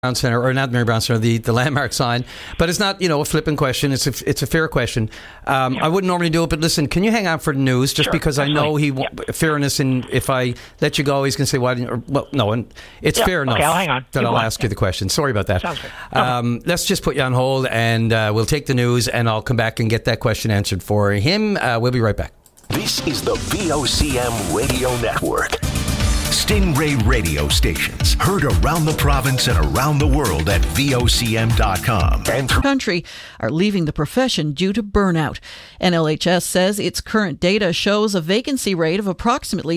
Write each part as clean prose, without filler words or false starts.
Brown Center, or not Mary Brown Center, the landmark sign. But it's not, a flippant question. It's a fair question. I wouldn't normally do it, but listen, can you hang out for the news? Just because I know fairness in, if I let you go, he's going to say, why didn't you? Well, no, and it's fair enough I'll hang on. that I'll ask you the question. Sorry about that. Sounds good. Let's just put you on hold, and we'll take the news, and I'll come back and get that question answered for him. We'll be right back. This is the VOCM Radio Network. Stingray radio stations heard around the province and around the world at VOCM.com. And country are leaving the profession due to burnout. NLHS says its current data shows a vacancy rate of approximately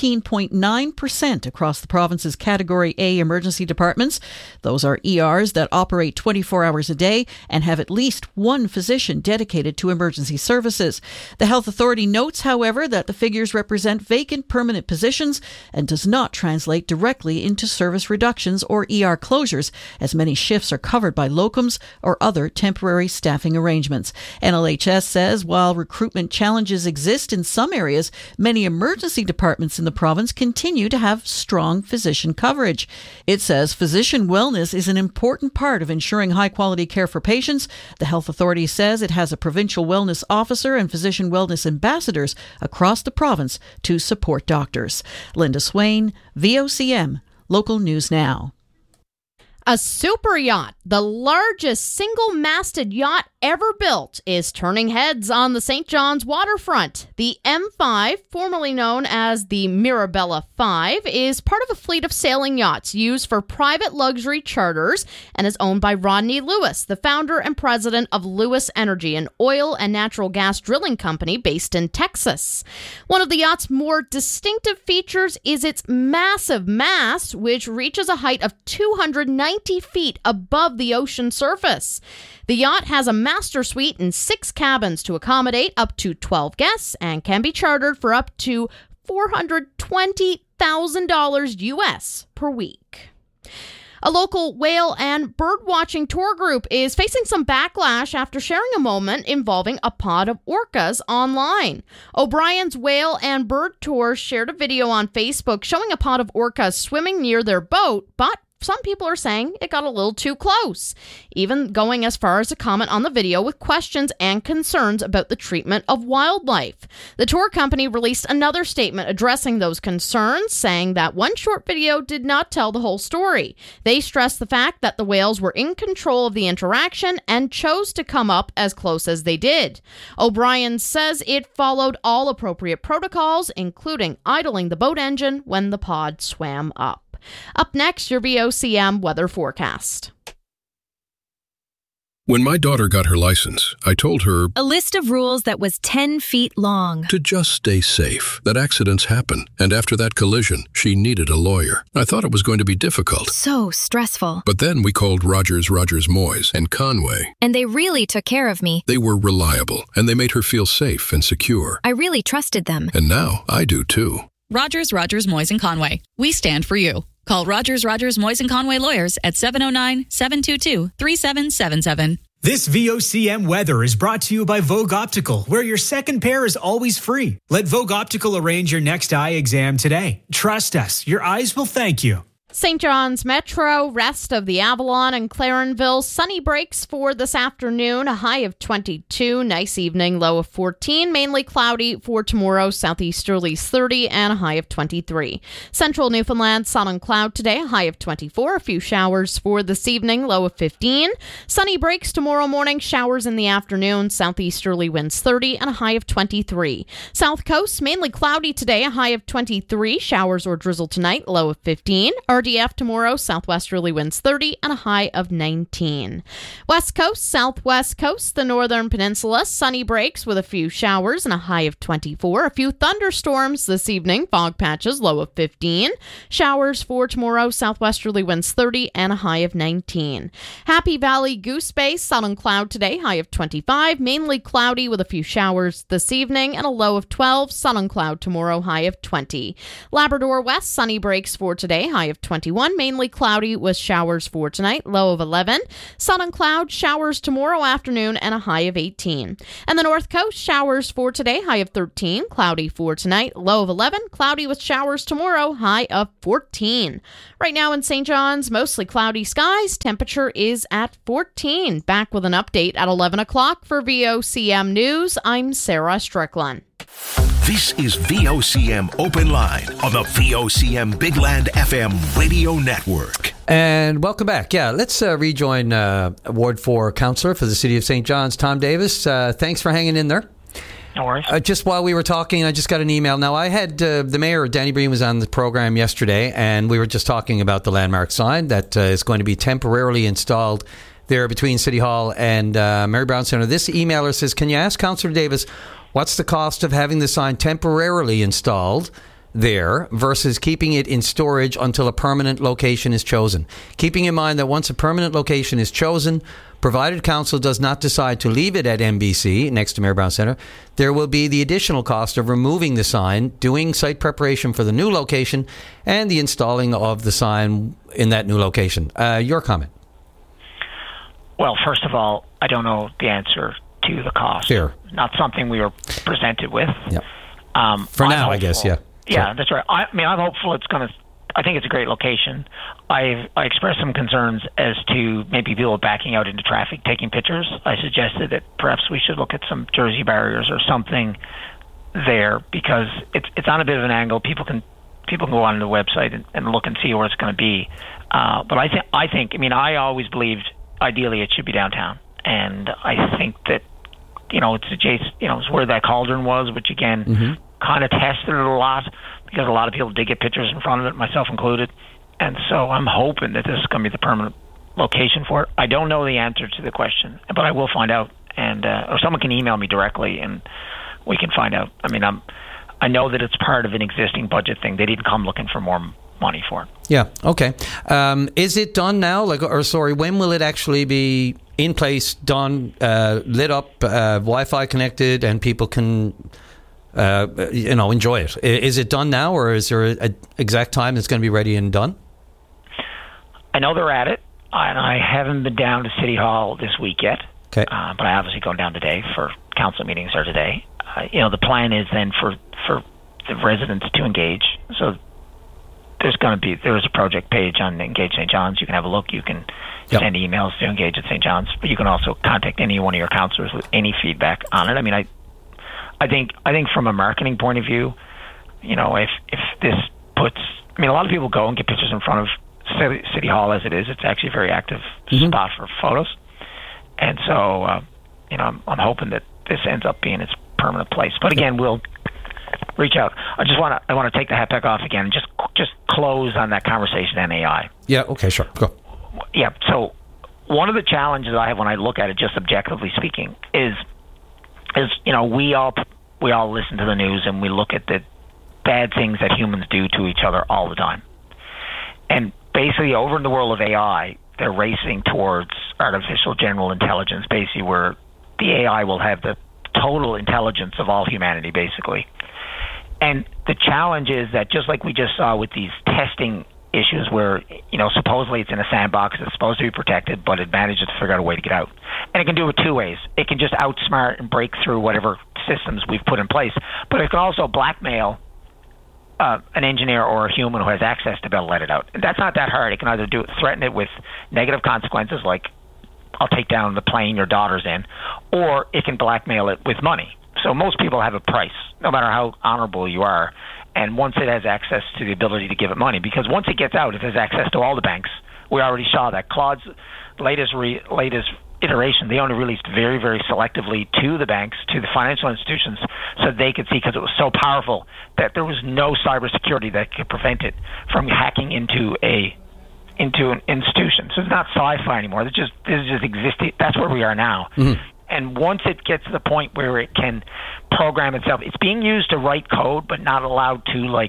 13.9% across the province's Category A emergency departments. Those are ERs that operate 24 hours a day and have at least one physician dedicated to emergency services. The health authority notes, however, that the figures represent vacant permanent positions and does not translate directly into service reductions or ER closures, as many shifts are covered by locums or other temporary staffing arrangements. NLHS says while recruitment challenges exist in some areas, many emergency departments in the province continue to have strong physician coverage. It says physician wellness is an important part of ensuring high-quality care for patients. The health authority says it has a provincial wellness officer and physician wellness ambassadors across the province to support doctors. Linda Swain, VOCM, Local News Now. A super yacht, the largest single-masted yacht ever built, is turning heads on the St. John's waterfront. The M5, formerly known as the Mirabella 5, is part of a fleet of sailing yachts used for private luxury charters and is owned by Rodney Lewis, the founder and president of Lewis Energy, an oil and natural gas drilling company based in Texas. One of the yacht's more distinctive features is its massive mast, which reaches a height of 290 feet above the ocean surface. The yacht has a master suite and 6 cabins to accommodate up to 12 guests and can be chartered for up to $420,000 US per week. A local whale and bird watching tour group is facing some backlash after sharing a moment involving a pod of orcas online. O'Brien's Whale and Bird Tour shared a video on Facebook showing a pod of orcas swimming near their boat, but some people are saying it got a little too close, even going as far as to comment on the video with questions and concerns about the treatment of wildlife. The tour company released another statement addressing those concerns, saying that one short video did not tell the whole story. They stressed the fact that the whales were in control of the interaction and chose to come up as close as they did. O'Brien says it followed all appropriate protocols, including idling the boat engine when the pod swam up. Up next, your VOCM weather forecast. When my daughter got her license, I told her a list of rules that was 10 feet long. To just stay safe, that accidents happen. And after that collision, she needed a lawyer. I thought it was going to be difficult. So stressful. But then we called Rogers Moyes and Conway. And they really took care of me. They were reliable, and they made her feel safe and secure. I really trusted them. And now I do too. Rogers, Moyes and Conway. We stand for you. Call Rogers, Moyes and Conway lawyers at 709-722-3777. This VOCM weather is brought to you by Vogue Optical, where your second pair is always free. Let Vogue Optical arrange your next eye exam today. Trust us, your eyes will thank you. St. John's Metro, rest of the Avalon and Clarenville, sunny breaks for this afternoon, a high of 22, nice evening, low of 14, mainly cloudy for tomorrow, southeasterlies 30 and a high of 23. Central Newfoundland, sun and cloud today, a high of 24, a few showers for this evening, low of 15. Sunny breaks tomorrow morning, showers in the afternoon, southeasterly winds 30 and a high of 23. South Coast, mainly cloudy today, a high of 23, showers or drizzle tonight, low of 15. RDF tomorrow, southwesterly winds 30 and a high of 19. West Coast, southwest coast, the northern peninsula, sunny breaks with a few showers and a high of 24. A few thunderstorms this evening, fog patches, low of 15. Showers for tomorrow, southwesterly winds 30 and a high of 19. Happy Valley, Goose Bay, sun and cloud today, high of 25. Mainly cloudy with a few showers this evening and a low of 12. Sun and cloud tomorrow, high of 20. Labrador West, sunny breaks for today, high of 20. 21. Mainly cloudy with showers for tonight, low of 11. Sun and cloud, showers tomorrow afternoon, and a high of 18. And the North Coast, showers for today, high of 13. Cloudy for tonight, low of 11. Cloudy with showers tomorrow, high of 14. Right now in St. John's, mostly cloudy skies. Temperature is at 14. Back with an update at 11 o'clock for VOCM News. I'm Sarah Strickland. This is VOCM Open Line on the VOCM Big Land FM radio network. And welcome back. Yeah, let's rejoin Ward 4 Councillor for the City of St. John's, Tom Davis. Thanks for hanging in there. No worries. Just while we were talking, I just got an email. Now, I had the mayor, Danny Breen, was on the program yesterday, and we were just talking about the landmark sign that is going to be temporarily installed there between City Hall and Mary Brown Centre. This emailer says, can you ask Councillor Davis what's the cost of having the sign temporarily installed there versus keeping it in storage until a permanent location is chosen? Keeping in mind that once a permanent location is chosen, provided council does not decide to leave it at MBC next to Mary Brown Centre, there will be the additional cost of removing the sign, doing site preparation for the new location, and the installing of the sign in that new location. Your comment? Well, first of all, I don't know the answer to the cost. Fair. Not something we were presented with. Yep. For now, I guess, yeah. Yeah, that's right. I mean, I'm hopeful it's going to... I think it's a great location. I expressed some concerns as to maybe people backing out into traffic, taking pictures. I suggested that perhaps we should look at some Jersey barriers or something there because it's on a bit of an angle. People can go on the website and look and see where it's going to be. But I think. I mean, I always believed ideally it should be downtown, and I think that it's adjacent. It's where that cauldron was, which again kind of tested it a lot because a lot of people did get pictures in front of it, myself included. And so I'm hoping that this is going to be the permanent location for it. I don't know the answer to the question, but I will find out, and or someone can email me directly, and we can find out. I mean, I know that it's part of an existing budget thing. They didn't come looking for more money for it. Yeah. Okay. Is it done now? When will it actually be in place, done, lit up, Wi-Fi connected, and people can enjoy it? Is it done now, or is there an exact time it's going to be ready and done? I know they're at it, and I haven't been down to City Hall this week yet. Okay. But I obviously going down today for council meetings are today. The plan is then for the residents to engage. So there's a project page on Engage St. John's. You can have a look. You can send emails to Engage at St. John's, but you can also contact any one of your councillors with any feedback on it. I mean, I think from a marketing point of view, if this puts, I mean, a lot of people go and get pictures in front of City Hall as it is. It's actually a very active spot for photos, and so I'm hoping that this ends up being its permanent place. But again, we'll reach out. I want to take the hat back off again and just close on that conversation on AI. Yeah. Okay. Sure. Go. Yeah. So one of the challenges I have when I look at it, just objectively speaking, is we all listen to the news and we look at the bad things that humans do to each other all the time. And basically, over in the world of AI, they're racing towards artificial general intelligence, basically where the AI will have the total intelligence of all humanity, basically. And the challenge is that just like we just saw with these testing issues where, supposedly it's in a sandbox, it's supposed to be protected, but it manages to figure out a way to get out. And it can do it two ways. It can just outsmart and break through whatever systems we've put in place, but it can also blackmail an engineer or a human who has access to be able to let it out. And that's not that hard. It can either threaten it with negative consequences, like I'll take down the plane your daughter's in, or it can blackmail it with money. So most people have a price, no matter how honorable you are. And once it has access to the ability to give it money, because once it gets out, it has access to all the banks. We already saw that. Claude's latest iteration, they only released very, very selectively to the banks, to the financial institutions, so they could see, because it was so powerful, that there was no cybersecurity that could prevent it from hacking into an institution. So it's not sci-fi anymore. It's just existing. That's where we are now. Mm-hmm. And once it gets to the point where it can program itself, it's being used to write code, but not allowed to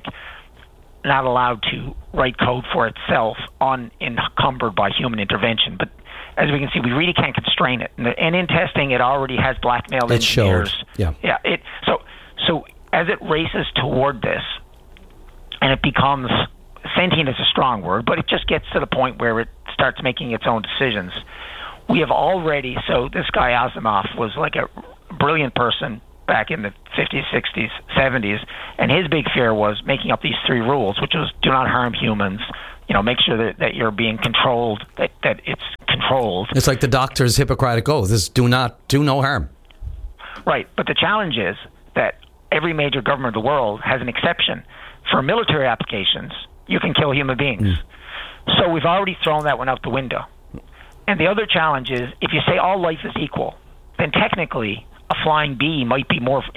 write code for itself unencumbered by human intervention. But as we can see, we really can't constrain it. And in testing, it already has blackmailed engineers. Showed. Yeah. So as it races toward this, and it becomes sentient is a strong word, but it just gets to the point where it starts making its own decisions. We have already, so this guy Asimov was like a brilliant person back in the 50s, 60s, 70s, and his big fear was making up these 3 rules, which was do not harm humans, make sure that you're being controlled, that it's controlled. It's like the doctor's Hippocratic oath, is do no harm. Right, but the challenge is that every major government of the world has an exception. For military applications, you can kill human beings. So we've already thrown that one out the window. And the other challenge is, if you say all life is equal, then technically a flying bee might be more,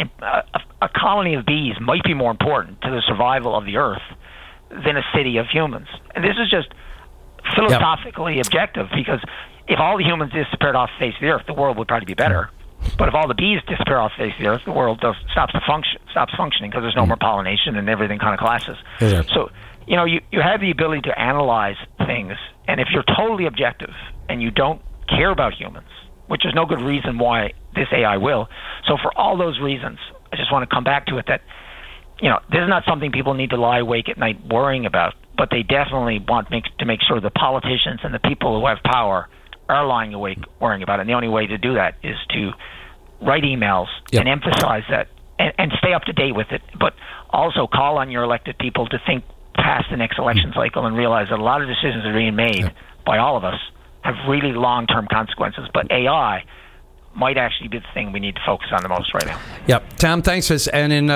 a colony of bees might be more important to the survival of the Earth than a city of humans. And this is just philosophically objective, because if all the humans disappeared off the face of the Earth, the world would probably be better. But if all the bees disappear off the face of the Earth, the world stops functioning, because there's no more pollination and everything kind of collapses. So, you have the ability to analyze things, and if you're totally objective and you don't care about humans, which is no good reason why this AI will. So for all those reasons, I just want to come back to it that, this is not something people need to lie awake at night worrying about, but they definitely want to make sure the politicians and the people who have power are lying awake worrying about it. And the only way to do that is to write emails and emphasize that and stay up to date with it, but also call on your elected people to think past the next election cycle and realize that a lot of decisions are being made by all of us have really long-term consequences. But AI might actually be the thing we need to focus on the most right now. Yep. Tom, thanks for this. And in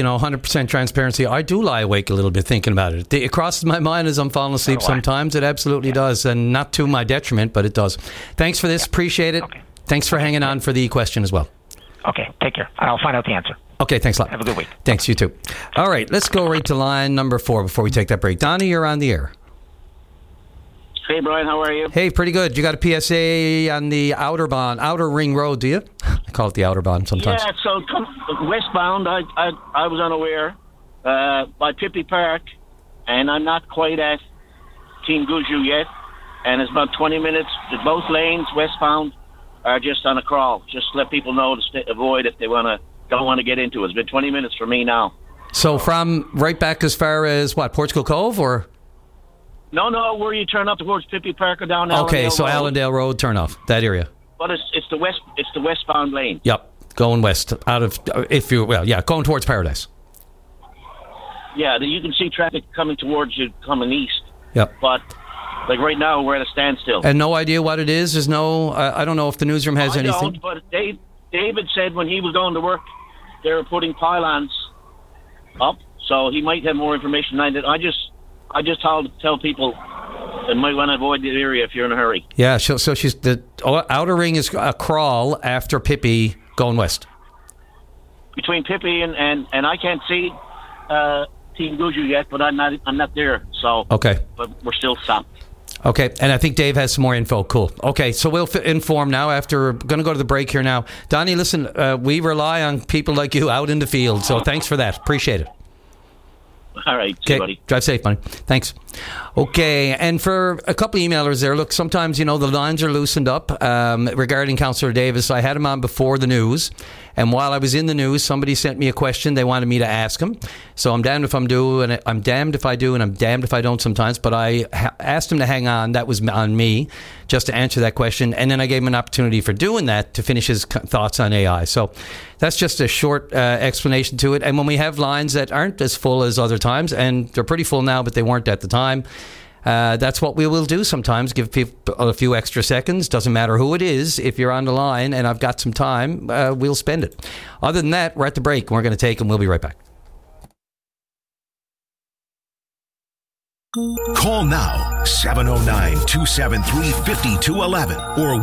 100% transparency, I do lie awake a little bit thinking about it. It crosses my mind as I'm falling asleep sometimes. It absolutely does, and not to my detriment, but it does. Thanks for this. Appreciate it. Okay. Thanks for hanging on for the question as well. Okay. Take care. I'll find out the answer. Okay, thanks a lot. Have a good week. Thanks, you too. All right, let's go right to line number 4 before we take that break. Donnie, you're on the air. Hey, Brian, how are you? Hey, pretty good. You got a PSA on the Outer Ring Road, do you? I call it the Outerbahn sometimes. Yeah, so westbound, I was unaware, by Pippi Park, and I'm not quite at Team Guju yet, and it's about 20 minutes. Both lanes, westbound, are just on a crawl. Just let people know to avoid if they don't want to get into it. It's been 20 minutes for me now. So from right back as far as, what, Portugal Cove, or? No, where you turn up towards Pippi Park or down Allendale Okay, so Road. Allendale Road, turn off, that area. But it's the westbound lane. Yep, going west, going towards Paradise. Yeah, you can see traffic coming towards you, coming east. Yep. But, like right now, we're at a standstill. And no idea what it is? There's no, I don't know if the newsroom has anything. I don't, but David said when he was going to work, they were putting pylons up, so he might have more information than I did. I just tell people they might want to avoid the area if you're in a hurry. Yeah, so she's the Outer Ring is a crawl after Pippi going west. Between Pippi and I can't see Team Guju yet, but I'm not there. So okay, but we're still stopped. Okay, and I think Dave has some more info. Cool. Okay, so we'll inform now after. Going to go to the break here now. Donnie, listen, we rely on people like you out in the field, so thanks for that. Appreciate it. All right, see you, buddy. Drive safe, buddy. Thanks. Okay, and for a couple of emailers there, look, sometimes, the lines are loosened up regarding Councillor Davis. I had him on before the news, and while I was in the news, somebody sent me a question they wanted me to ask him. So I'm damned if I'm damned if I do, and I'm damned if I don't sometimes, but I asked him to hang on. That was on me, just to answer that question, and then I gave him an opportunity for doing that to finish his thoughts on AI. So that's just a short explanation to it. And when we have lines that aren't as full as other times, and they're pretty full now, but they weren't at the time, that's what we will do sometimes, give people a few extra seconds. Doesn't matter who it is. If you're on the line and I've got some time, we'll spend it. Other than that, we're at the break, and we're going to take them. We'll be right back. Call now, 709-273-5211 or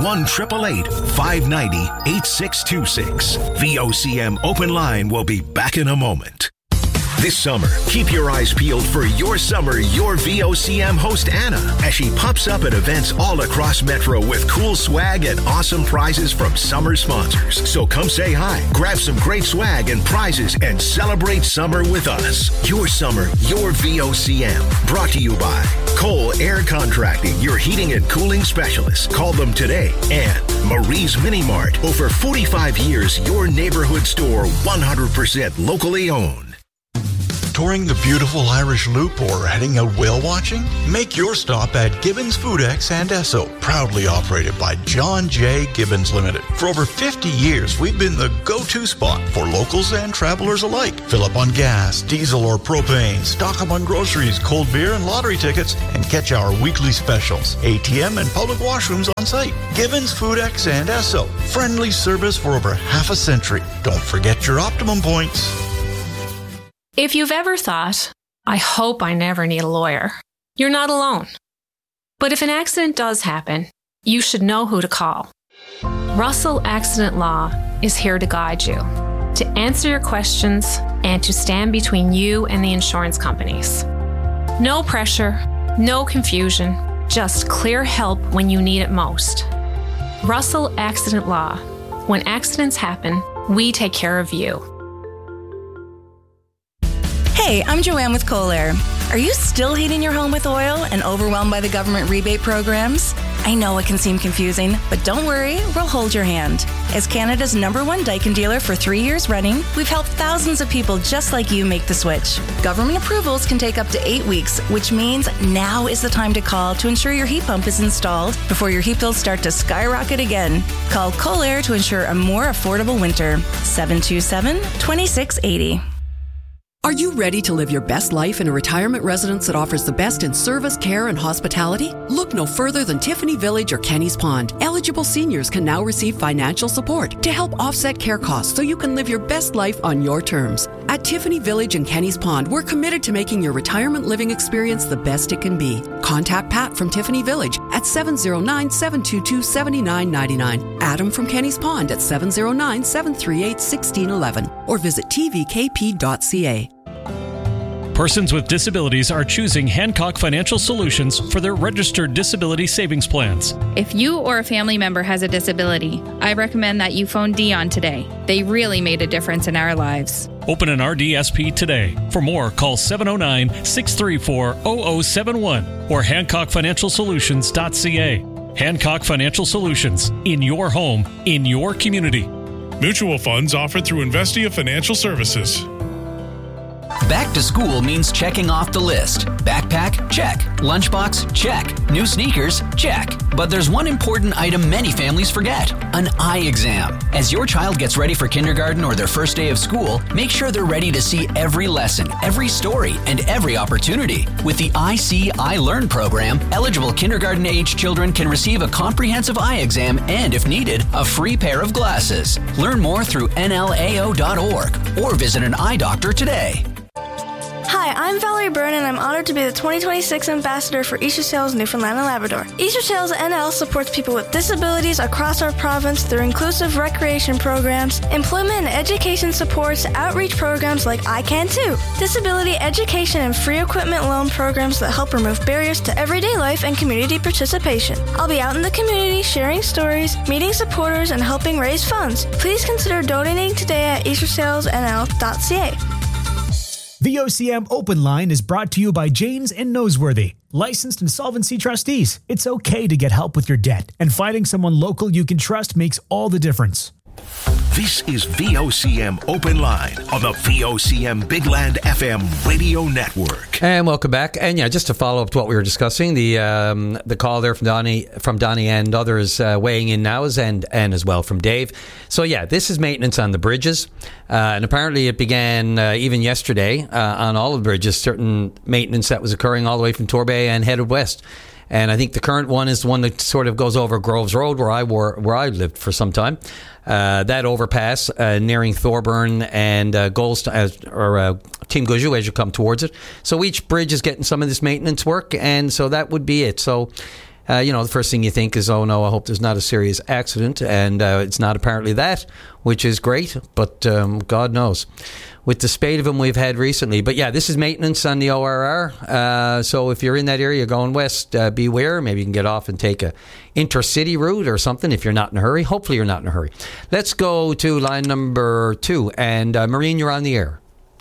1-888-590-8626. VOCM Open Line will be back in a moment. This summer, keep your eyes peeled for Your Summer, Your VOCM host Anna as she pops up at events all across Metro with cool swag and awesome prizes from summer sponsors. So come say hi, grab some great swag and prizes, and celebrate summer with us. Your Summer, Your VOCM. Brought to you by Cole Air Contracting, your heating and cooling specialist. Call them today. And Marie's Mini Mart. Over 45 years, your neighborhood store, 100% locally owned. touring the beautiful Irish Loop or heading out whale watching? Make your stop at Gibbons Foodex and Esso, proudly operated by John J. Gibbons Limited. For over 50 years, we've been the go-to spot for locals and travelers alike. Fill up on gas, diesel or propane, stock up on groceries, cold beer and lottery tickets, and catch our weekly specials. ATM and public washrooms on site. Gibbons Foodex and Esso. Friendly service for over half a century. Don't forget your Optimum points. If you've ever thought, I hope I never need a lawyer, you're not alone. But if an accident does happen, you should know who to call. Russell Accident Law is here to guide you, to answer your questions, and to stand between you and the insurance companies. No pressure, no confusion, just clear help when you need it most. Russell Accident Law. When accidents happen, we take care of you. Hey, I'm Joanne with Colair. Are you still heating your home with oil and overwhelmed by the government rebate programs? I know it can seem confusing, but don't worry, we'll hold your hand. As Canada's #1 Daikin dealer for 3 years running, we've helped thousands of people just like you make the switch. Government approvals can take up to 8 weeks, which means now is the time to call to ensure your heat pump is installed before your heat bills start to skyrocket again. Call Colair to ensure a more affordable winter. 727-2680. Are you ready to live your best life in a retirement residence that offers the best in service, care, and hospitality? Look no further than Tiffany Village or Kenny's Pond. Eligible seniors can now receive financial support to help offset care costs so you can live your best life on your terms. At Tiffany Village and Kenny's Pond, we're committed to making your retirement living experience the best it can be. Contact Pat from Tiffany Village at 709-722-7999. Adam from Kenny's Pond at 709-738-1611 or visit tvkp.ca. Persons with disabilities are choosing Hancock Financial Solutions for their registered disability savings plans. If you or a family member has a disability, I recommend that you phone Dion today. They really made a difference in our lives. Open an RDSP today. For more, call 709-634-0071 or HancockFinancialSolutions.ca. Hancock Financial Solutions. In your home, in your community. Mutual funds offered through Investia Financial Services. Back to school means checking off the list. Backpack? Check. Lunchbox? Check. New sneakers? Check. But there's one important item many families forget: an eye exam. As your child gets ready for kindergarten or their first day of school, make sure they're ready to see every lesson, every story, and every opportunity. With the I See, I Learn program, eligible kindergarten-age children can receive a comprehensive eye exam and, if needed, a free pair of glasses. Learn more through nlao.org or visit an eye doctor today. Hi, I'm Valerie Byrne, and I'm honored to be the 2026 Ambassador for Easter Sales Newfoundland and Labrador. Easter Sales NL supports people with disabilities across our province through inclusive recreation programs, employment and education supports, outreach programs like I Can Too, disability education and free equipment loan programs that help remove barriers to everyday life and community participation. I'll be out in the community sharing stories, meeting supporters, and helping raise funds. Please consider donating today at eastersalesnl.ca. The OCM Open Line is brought to you by Janes and Noseworthy, licensed insolvency trustees. It's okay to get help with your debt, and finding someone local you can trust makes all the difference. This is VOCM Open Line on the VOCM Big Land FM radio network. And welcome back. And yeah, just to follow up to what we were discussing, the call there from Donnie and others weighing in now, and as well from Dave. So yeah, this is maintenance on the bridges, and apparently it began even yesterday on all of the bridges. Certain maintenance that was occurring all the way from Torbay and headed west. And I think the current one is the one that sort of goes over Groves Road, where I lived for some time. That overpass nearing Thorburn and Team Guju as you come towards it. So each bridge is getting some of this maintenance work, and so that would be it. So, the first thing you think is, oh no, I hope there's not a serious accident, and it's not apparently that, which is great, but God knows. With the spate of them we've had recently. But yeah, this is maintenance on the ORR. So if you're in that area going west, beware. Maybe you can get off and take a intercity route or something if you're not in a hurry. Hopefully you're not in a hurry. Let's go to line number 2. And Maureen, you're on the air.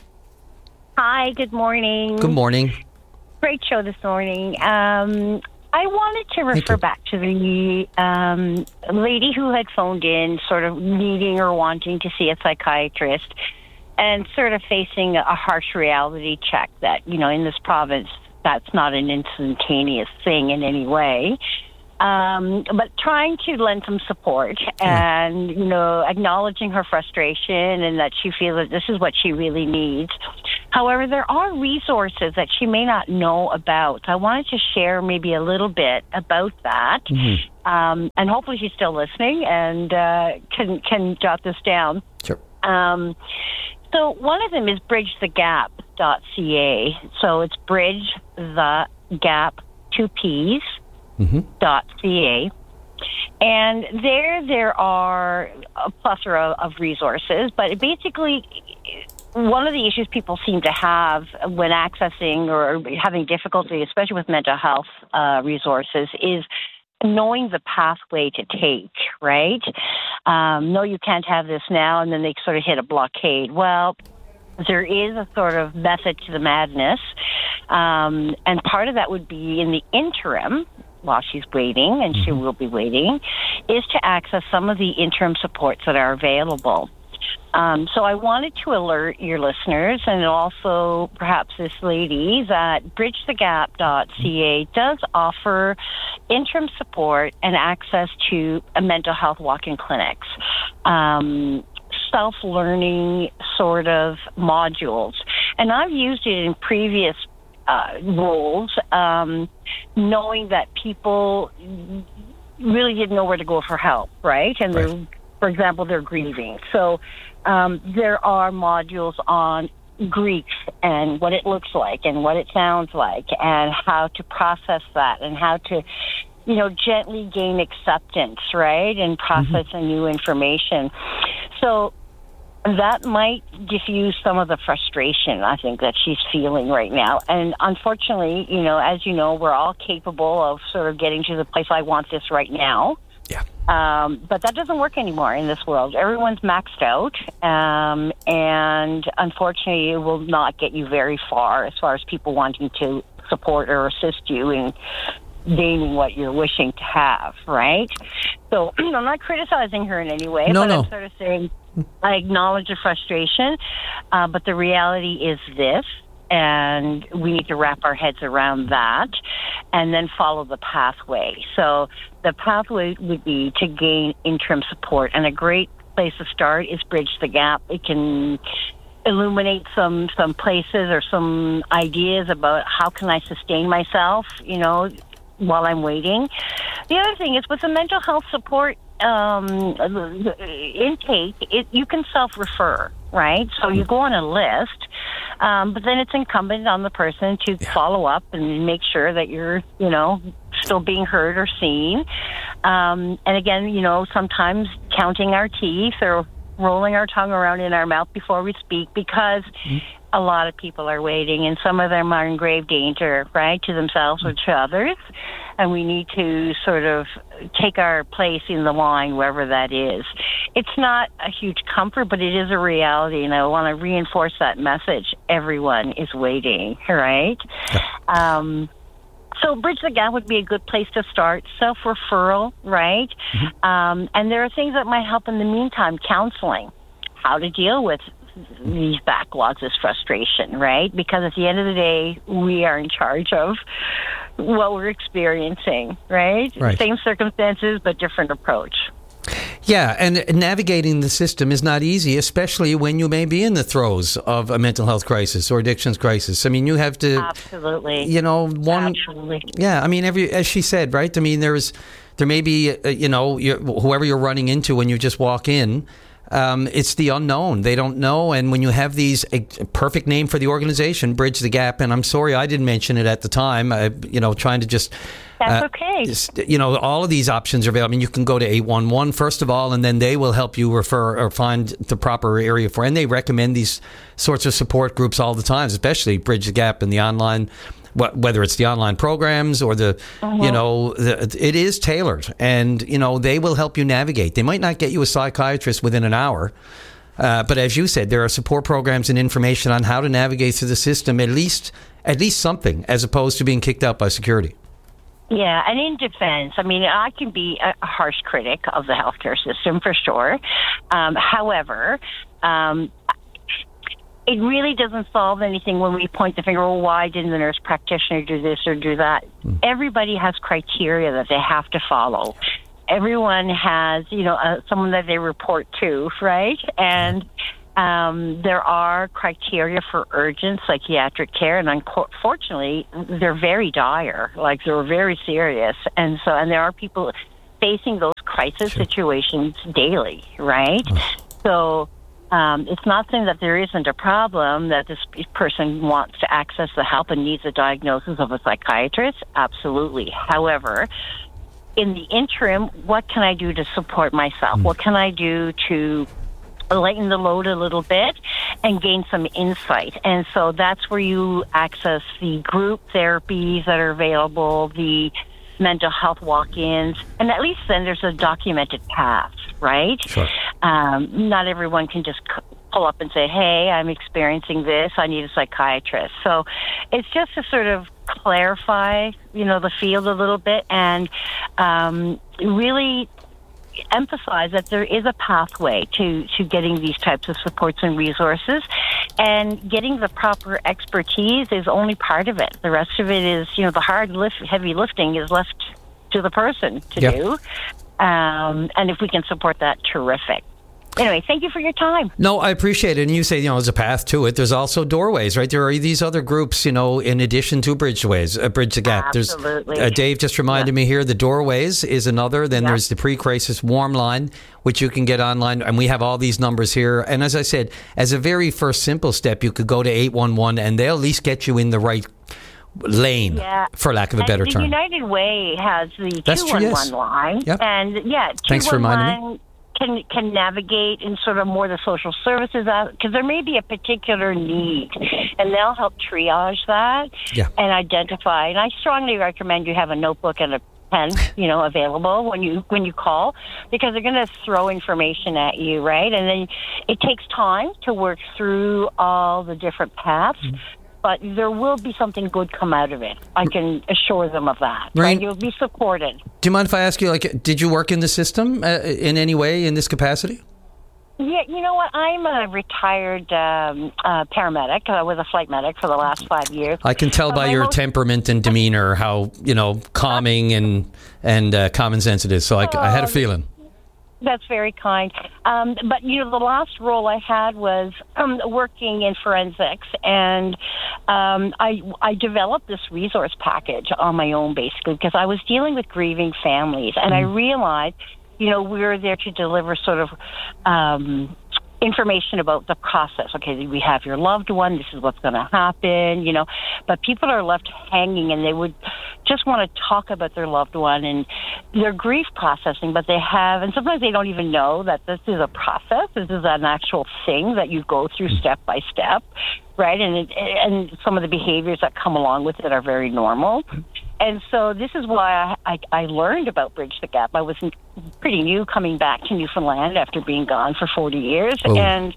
Hi, good morning. Good morning. Great show this morning. I wanted to refer back to the lady who had phoned in sort of needing or wanting to see a psychiatrist. and sort of facing a harsh reality check that, in this province, that's not an instantaneous thing in any way. But trying to lend some support and, acknowledging her frustration and that she feels that this is what she really needs. However, there are resources that she may not know about. I wanted to share maybe a little bit about that. Mm-hmm. And hopefully she's still listening and can jot this down. Sure. So one of them is bridgethegap.ca. So it's bridge the gap, 2 P's. .ca, and there are a plethora of resources, but basically one of the issues people seem to have when accessing or having difficulty, especially with mental health resources, is knowing the pathway to take, right? No, you can't have this now, and then they sort of hit a blockade. Well, there is a sort of method to the madness, and part of that would be in the interim, while she's waiting, and she will be waiting, is to access some of the interim supports that are available. So I wanted to alert your listeners and also perhaps this lady that bridgethegap.ca does offer interim support and access to mental health walk-in clinics. Self-learning sort of modules. And I've used it in previous roles, knowing that people really didn't know where to go for help, right? And they're, for example, they're grieving. So there are modules on grief and what it looks like and what it sounds like and how to process that and how to, gently gain acceptance, right? And process a new information. So that might diffuse some of the frustration, I think, that she's feeling right now. And unfortunately, as you know, we're all capable of sort of getting to the place, I want this right now. Yeah. But that doesn't work anymore in this world. Everyone's maxed out, and unfortunately, it will not get you very far as people wanting to support or assist you in gaining what you're wishing to have, right? So I'm not criticizing her in any way, I'm sort of saying I acknowledge the frustration, but the reality is this, and we need to wrap our heads around that and then follow the pathway. So the pathway would be to gain interim support, and a great place to start is Bridge the Gap. It can illuminate some places or some ideas about how can I sustain myself, while I'm waiting. The other thing is with the mental health support intake, you can self-refer, right? So you go on a list, but then it's incumbent on the person to follow up and make sure that you're, still being heard or seen. And again, sometimes counting our teeth or rolling our tongue around in our mouth before we speak, because a lot of people are waiting, and some of them are in grave danger, right, to themselves or to others. And we need to sort of take our place in the line, wherever that is. It's not a huge comfort, but it is a reality, and I want to reinforce that message. Everyone is waiting, right? So Bridge the Gap would be a good place to start. Self-referral, right? And there are things that might help in the meantime. Counseling, how to deal with these backlogs, this frustration, right? Because at the end of the day, we are in charge of what we're experiencing, right? Same circumstances, but different approach. Yeah, and navigating the system is not easy, especially when you may be in the throes of a mental health crisis or addictions crisis. I mean, you have to... Absolutely. Absolutely. Yeah, I mean, as she said, right? I mean, there may be, whoever you're running into when you just walk in, it's the unknown. They don't know. And when you have a perfect name for the organization, Bridge the Gap, and I'm sorry I didn't mention it at the time, trying to just... That's okay. All of these options are available. I mean, you can go to 811 first of all, and then they will help you refer or find the proper area for. And they recommend these sorts of support groups all the time, especially Bridge the Gap and the online, whether it's the online programs or it is tailored, and they will help you navigate. They might not get you a psychiatrist within an hour. But as you said, there are support programs and information on how to navigate through the system, at least something, as opposed to being kicked out by security. Yeah, and in defense, I mean, I can be a harsh critic of the healthcare system for sure. However, it really doesn't solve anything when we point the finger, well, why didn't the nurse practitioner do this or do that? Everybody has criteria that they have to follow. Everyone has, someone that they report to, right? And there are criteria for urgent psychiatric care, and unfortunately, they're very dire. Like, they're very serious. And there are people facing those crisis situations daily, right? So it's not saying that there isn't a problem, that this person wants to access the help and needs a diagnosis of a psychiatrist. Absolutely. However, in the interim, what can I do to support myself? What can I do to lighten the load a little bit and gain some insight? And so that's where you access the group therapies that are available, the mental health walk-ins, and at least then there's a documented path, right? Sure. Not everyone can just pull up and say, hey, I'm experiencing this, I need a psychiatrist. So it's just to sort of clarify, the field a little bit and really emphasize that there is a pathway to getting these types of supports and resources, and getting the proper expertise is only part of it. The rest of it is, the heavy lifting is left to the person to do. And if we can support that, terrific. Anyway, thank you for your time. No, I appreciate it. And you say, there's a path to it. There's also doorways, right? There are these other groups, in addition to Bridge the Gap. Absolutely. There's, Dave just reminded me here, the Doorways is another. Then there's the pre-crisis warm line, which you can get online. And we have all these numbers here. And as I said, as a very first simple step, you could go to 811 and they'll at least get you in the right lane, for lack of a better term. The United Way has the 211 line. Yep. And thanks for reminding me. Can navigate in sort of more the social services, because there may be a particular need, and they'll help triage that and identify. And I strongly recommend you have a notebook and a pen, available when you call, because they're going to throw information at you, right? And then it takes time to work through all the different paths. But there will be something good come out of it. I can assure them of that. Right? You'll be supported. Do you mind if I ask you, did you work in the system in any way in this capacity? Yeah, you know what? I'm a retired paramedic. I was a flight medic for the last 5 years. I can tell by your temperament and demeanor how, calming and common sense it is. So I had a feeling. That's very kind. But, the last role I had was working in forensics, and I developed this resource package on my own, basically, because I was dealing with grieving families, and I realized, we were there to deliver sort of information about the process. Okay, we have your loved one, this is what's going to happen, but people are left hanging, and they would just want to talk about their loved one and their grief processing, but and sometimes they don't even know that this is a process, this is an actual thing that you go through step by step, right? And some of the behaviors that come along with it are very normal. And so this is why I learned about Bridge the Gap. I was pretty new coming back to Newfoundland after being gone for 40 years. Oh. And,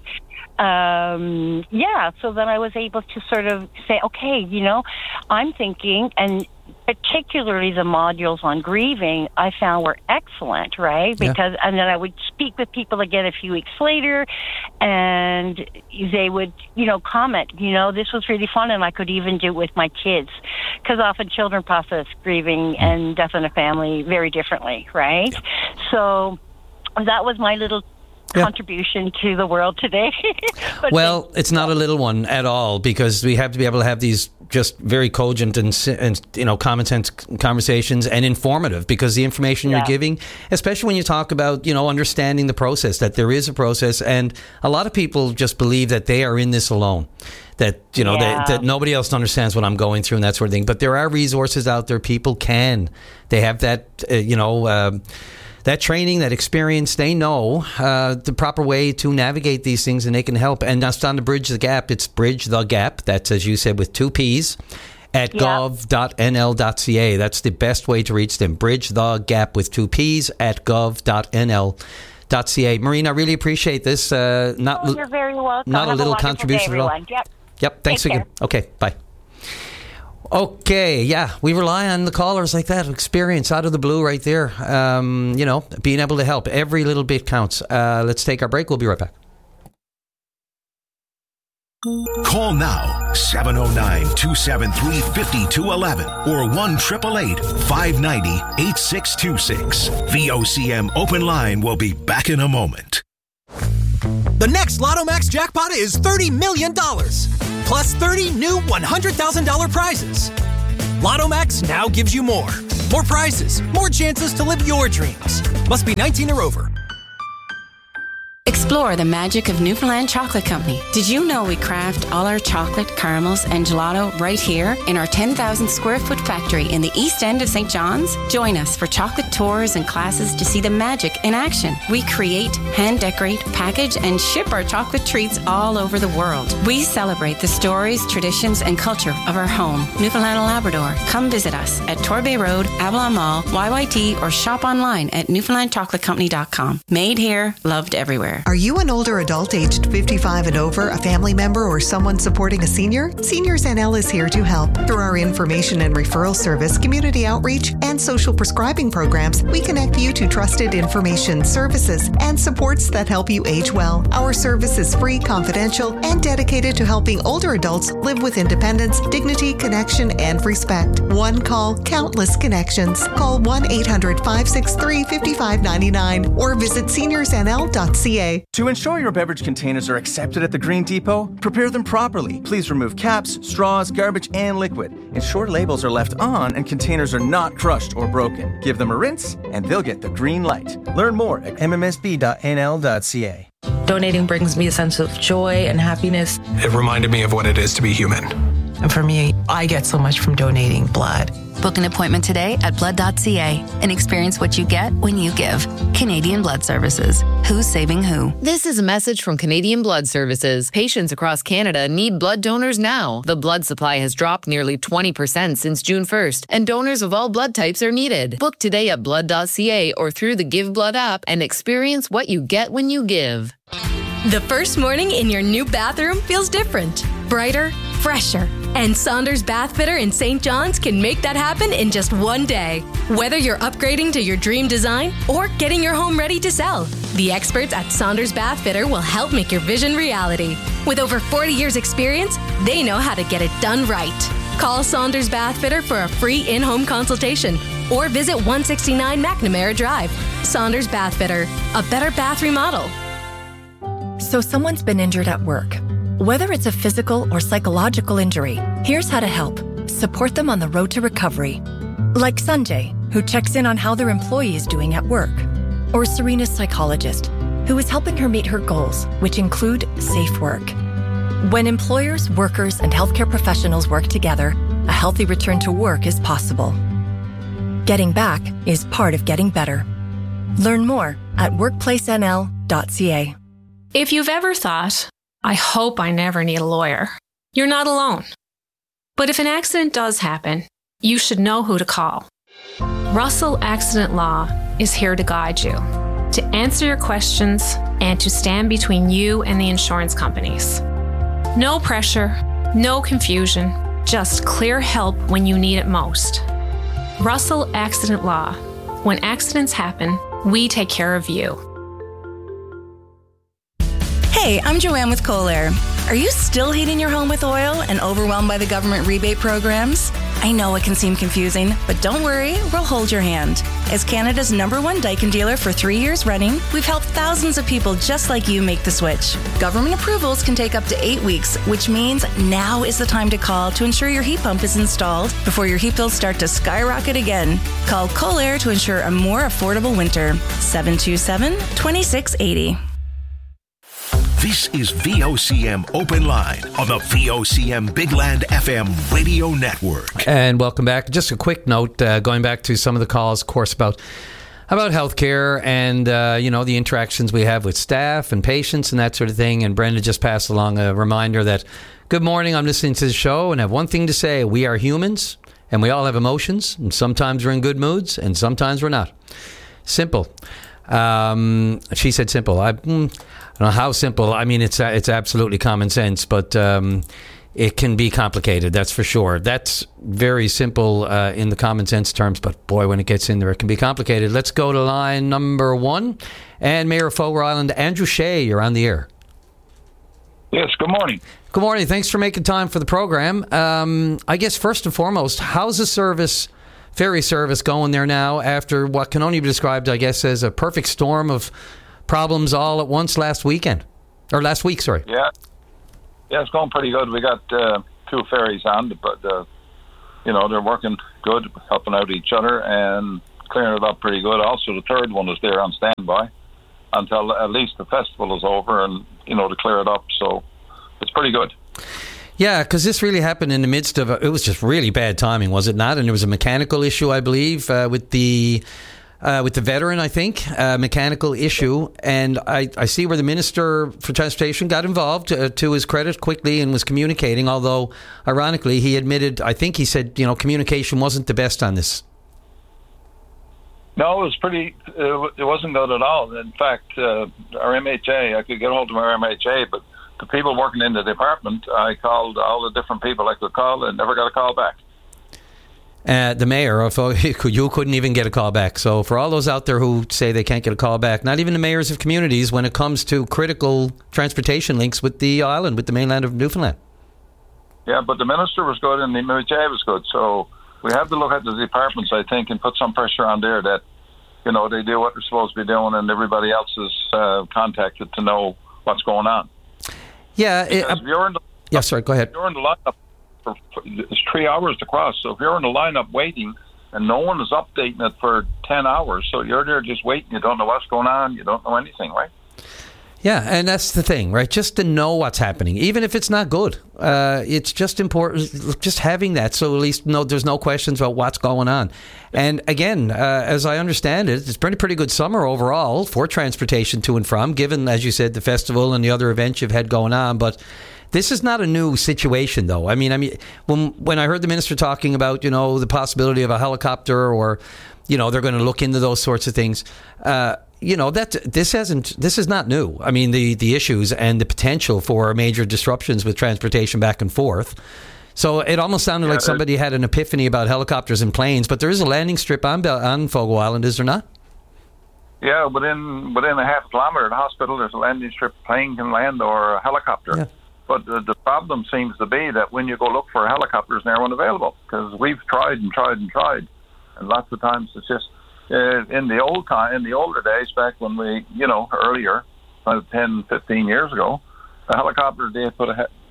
so then I was able to sort of say, okay, I'm thinking, and particularly the modules on grieving, I found were excellent, right? Because, and then I would speak with people again a few weeks later, and they would, comment, this was really fun, and I could even do it with my kids, because often children process grieving and death in a family very differently, right? So that was my little contribution to the world today. Well, it's not a little one at all, because we have to be able to have these just very cogent and common sense conversations, and informative, because the information you're giving, especially when you talk about understanding the process, that there is a process, and a lot of people just believe that they are in this alone, that that nobody else understands what I'm going through and that sort of thing. But there are resources out there. People they have that that training, that experience. They know the proper way to navigate these things, and they can help. And that's on the Bridge the Gap. It's Bridge the Gap. That's, as you said, with 2 P's, at gov.nl.ca. That's the best way to reach them. Bridge the Gap with 2 P's at gov.nl.ca. Maureen, I really appreciate this. You're very welcome. Not a little contribution at all. Yep. Thanks again. Okay, bye. Okay, we rely on the callers like that, experience out of the blue right there. Being able to help. Every little bit counts. Let's take our break. We'll be right back. Call now, 709-273-5211 or 1-888-590-8626. VOCM Open Line will be back in a moment. The next Lotto Max jackpot is $30 million, plus 30 new $100,000 prizes. Lotto Max now gives you more. More prizes, more chances to live your dreams. Must be 19 or over. Explore the magic of Newfoundland Chocolate Company. Did you know we craft all our chocolate, caramels, and gelato right here in our 10,000 square foot factory in the east end of St. John's? Join us for chocolate tours and classes to see the magic in action. We create, hand decorate, package, and ship our chocolate treats all over the world. We celebrate the stories, traditions, and culture of our home, Newfoundland and Labrador. Come visit us at Torbay Road, Avalon Mall, YYT, or shop online at newfoundlandchocolatecompany.com. Made here, loved everywhere. Are you an older adult aged 55 and over, a family member, or someone supporting a senior? Seniors NL is here to help. Through our information and referral service, community outreach, and social prescribing programs, we connect you to trusted information, services, and supports that help you age well. Our service is free, confidential, and dedicated to helping older adults live with independence, dignity, connection, and respect. One call, countless connections. Call 1-800-563-5599 or visit seniorsnl.ca. To ensure your beverage containers are accepted at the Green Depot, prepare them properly. Please remove caps, straws, garbage, and liquid. Ensure labels are left on and containers are not crushed or broken. Give them a rinse and they'll get the green light. Learn more at mmsb.nl.ca. Donating brings me a sense of joy and happiness. It reminded me of what it is to be human. And for me, I get so much from donating blood. Book an appointment today at blood.ca and experience what you get when you give. Canadian Blood Services. Who's saving who? This is a message from Canadian Blood Services. Patients across Canada need blood donors now. The blood supply has dropped nearly 20% since June 1st, and donors of all blood types are needed. Book today at blood.ca or through the Give Blood app and experience what you get when you give. The first morning in your new bathroom feels different, brighter, fresher. And Saunders Bath Fitter in St. John's can make that happen in just one day. Whether you're upgrading to your dream design or getting your home ready to sell, the experts at Saunders Bath Fitter will help make your vision reality. With over 40 years experience, they know how to get it done right. Call Saunders Bath Fitter for a free in-home consultation or visit 169 McNamara Drive. Saunders Bath Fitter, a better bath remodel. So someone's been injured at work. Whether it's a physical or psychological injury, here's how to help. Support them on the road to recovery. Like Sanjay, who checks in on how their employee is doing at work. Or Serena's psychologist, who is helping her meet her goals, which include safe work. When employers, workers, and healthcare professionals work together, a healthy return to work is possible. Getting back is part of getting better. Learn more at workplacenl.ca. If you've ever thought, I hope I never need a lawyer, you're not alone. But if an accident does happen, you should know who to call. Russell Accident Law is here to guide you, to answer your questions, and to stand between you and the insurance companies. No pressure, no confusion, just clear help when you need it most. Russell Accident Law. When accidents happen, we take care of you. Hey, I'm Joanne with Kohler. Are you still heating your home with oil and overwhelmed by the government rebate programs? I know it can seem confusing, but don't worry, we'll hold your hand. As Canada's #1 Daikin dealer for 3 years running, we've helped thousands of people just like you make the switch. Government approvals can take up to 8 weeks, which means now is the time to call to ensure your heat pump is installed before your heat bills start to skyrocket again. Call Kohler to ensure a more affordable winter. 727-2680. This is VOCM Open Line on the VOCM Big Land FM radio network. And welcome back. Just a quick note, going back to some of the calls, of course, about healthcare and, the interactions we have with staff and patients and that sort of thing. And Brenda just passed along a reminder that, good morning, I'm listening to the show and have one thing to say. We are humans and we all have emotions. And sometimes we're in good moods and sometimes we're not. Simple. She said simple. I don't know how simple. I mean, it's absolutely common sense, but it can be complicated, that's for sure. That's very simple in the common sense terms, but boy, when it gets in there, it can be complicated. Let's go to line number 1. And Mayor of Fogo Island, Andrew Shea, you're on the air. Yes, good morning. Good morning. Thanks for making time for the program. I guess first and foremost, how's the ferry service going there now after what can only be described, I guess, as a perfect storm of problems all at once last week, sorry. Yeah, it's going pretty good. We got 2 ferries on, but, they're working good, helping out each other and clearing it up pretty good. Also, the 3rd one is there on standby until at least the festival is over and, to clear it up. So it's pretty good. Yeah, because this really happened in the midst of it was just really bad timing, was it not? And there was a mechanical issue, I believe, with the veteran, I think, mechanical issue. And I see where the Minister for Transportation got involved, to his credit, quickly and was communicating, although, ironically, he admitted, I think he said, communication wasn't the best on this. No, it wasn't good at all. In fact, our MHA, I could get hold of our MHA, but the people working in the department, I called all the different people I could call and never got a call back. The mayor, you couldn't even get a call back. So for all those out there who say they can't get a call back, not even the mayors of communities when it comes to critical transportation links with the island, with the mainland of Newfoundland. Yeah, but the minister was good and the MHA was good. So we have to look at the departments, I think, and put some pressure on there that, they do what they're supposed to be doing and everybody else is contacted to know what's going on. Yeah. Sorry, go ahead. You're in the lineup. It's 3 hours to cross. So if you're in the lineup waiting and no one is updating it for 10 hours, so you're there just waiting, you don't know what's going on, you don't know anything, right? Yeah, and that's the thing, right? Just to know what's happening, even if it's not good. It's just important, just having that, so at least there's no questions about what's going on. And again, as I understand it, it's pretty good summer overall for transportation to and from, given, as you said, the festival and the other events you've had going on. But this is not a new situation, though. I mean, when I heard the minister talking about, the possibility of a helicopter or, they're going to look into those sorts of things, this is not new. I mean, the issues and the potential for major disruptions with transportation back and forth. So it almost sounded like somebody had an epiphany about helicopters and planes, but there is a landing strip on Fogo Island, is there not? Yeah, within a half kilometre of the hospital, there's a landing strip, plane can land or a helicopter. Yeah. But the problem seems to be that when you go look for helicopters, they're unavailable because we've tried and tried and tried, and lots of times it's just in the older days, back when we, earlier, 10, 15 years ago, the helicopter they put